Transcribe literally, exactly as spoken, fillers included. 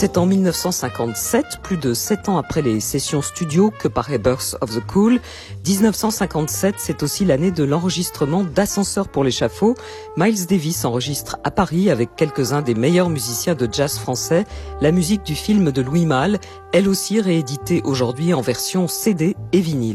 C'est en mille neuf cent cinquante-sept, plus de sept ans après les sessions studio, que paraît Birth of the Cool. dix-neuf cent cinquante-sept, c'est aussi l'année de l'enregistrement d'Ascenseur pour l'échafaud. Miles Davis enregistre à Paris, avec quelques-uns des meilleurs musiciens de jazz français, la musique du film de Louis Malle, elle aussi rééditée aujourd'hui en version C D et vinyle.